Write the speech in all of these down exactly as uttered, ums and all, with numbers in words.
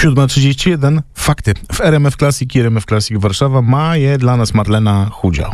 siódma trzydzieści jeden. Fakty. W R M F Classic i R M F Classic Warszawa ma je dla nas Marlena Chudzia.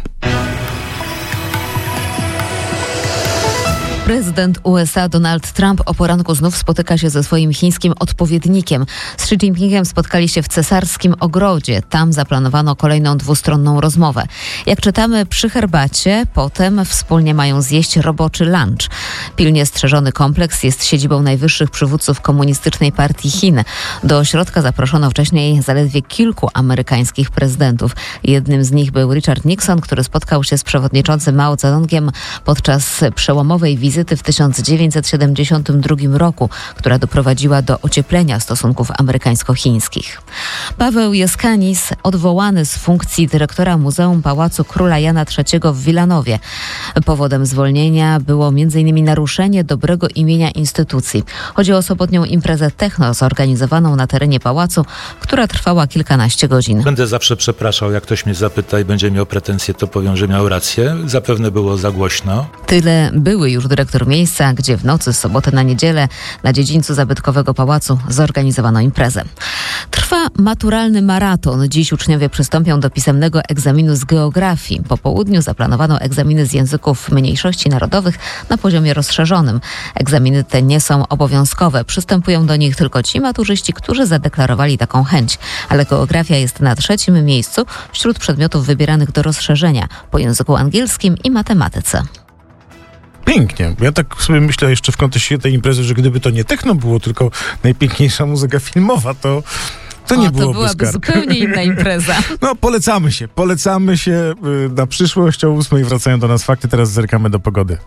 Prezydent U S A Donald Trump o poranku znów spotyka się ze swoim chińskim odpowiednikiem. Z Xi Jinpingiem spotkali się w Cesarskim Ogrodzie. Tam zaplanowano kolejną dwustronną rozmowę. Jak czytamy przy herbacie, potem wspólnie mają zjeść roboczy lunch. Pilnie strzeżony kompleks jest siedzibą najwyższych przywódców komunistycznej partii Chin. Do ośrodka zaproszono wcześniej zaledwie kilku amerykańskich prezydentów. Jednym z nich był Richard Nixon, który spotkał się z przewodniczącym Mao Zedongiem podczas przełomowej wizyty w tysiąc dziewięćset siedemdziesiątym drugim roku, która doprowadziła do ocieplenia stosunków amerykańsko-chińskich. Paweł Jeskanis odwołany z funkcji dyrektora Muzeum Pałacu Króla Jana trzeciego w Wilanowie. Powodem zwolnienia było między innymi naruszenie dobrego imienia instytucji. Chodzi o sobotnią imprezę techno zorganizowaną na terenie pałacu, która trwała kilkanaście godzin. Będę zawsze przepraszał, jak ktoś mnie zapyta i będzie miał pretensje, to powiem, że miał rację. Zapewne było za głośno. Tyle były już dyrektor miejsca, gdzie w nocy z soboty na niedzielę na dziedzińcu zabytkowego pałacu zorganizowano imprezę. Trwa maturalny maraton. Dziś uczniowie przystąpią do pisemnego egzaminu z geografii. Po południu zaplanowano egzaminy z języków mniejszości narodowych na poziomie rozszerzonym. Egzaminy te nie są obowiązkowe. Przystępują do nich tylko ci maturzyści, którzy zadeklarowali taką chęć. Ale geografia jest na trzecim miejscu wśród przedmiotów wybieranych do rozszerzenia po języku angielskim i matematyce. Pięknie. Ja tak sobie myślę jeszcze w kontekście tej imprezy, że gdyby to nie techno było, tylko najpiękniejsza muzyka filmowa, to to nie o, byłoby to byłaby skarg. zupełnie inna impreza. No polecamy się, polecamy się na przyszłość. O ósmej wracają do nas fakty, teraz zerkamy do pogody.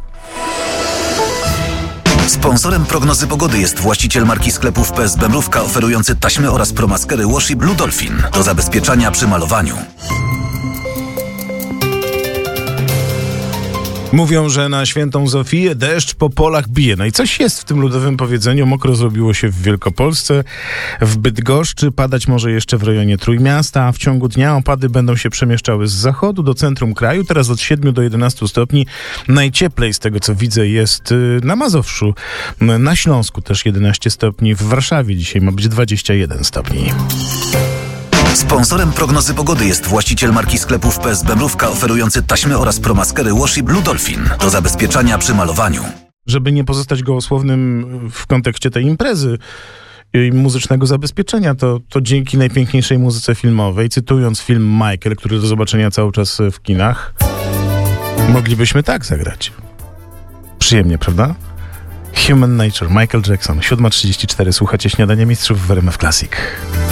Sponsorem prognozy pogody jest właściciel marki sklepów P S B Mrówka, oferujący taśmy oraz promaskery Washi Blue Dolphin do zabezpieczania przy malowaniu. Mówią, że na świętą Zofię deszcz po polach bije. No i coś jest w tym ludowym powiedzeniu. Mokro zrobiło się w Wielkopolsce, w Bydgoszczy, padać może jeszcze w rejonie Trójmiasta, a w ciągu dnia opady będą się przemieszczały z zachodu do centrum kraju. Teraz od siedmiu do jedenastu stopni. Najcieplej z tego, co widzę, jest na Mazowszu. Na Śląsku też jedenaście stopni. W Warszawie dzisiaj ma być dwadzieścia jeden stopni. Sponsorem prognozy pogody jest właściciel marki sklepów P S B Mrówka, oferujący taśmy oraz promaskery Washi Blue Dolphin do zabezpieczania przy malowaniu. Żeby nie pozostać gołosłownym w kontekście tej imprezy i muzycznego zabezpieczenia, to, to dzięki najpiękniejszej muzyce filmowej, cytując film Michael, który do zobaczenia cały czas w kinach, moglibyśmy tak zagrać. Przyjemnie, prawda? Human Nature, Michael Jackson, siódma trzydzieści cztery. Słuchacie Śniadania Mistrzów w R M F Classic.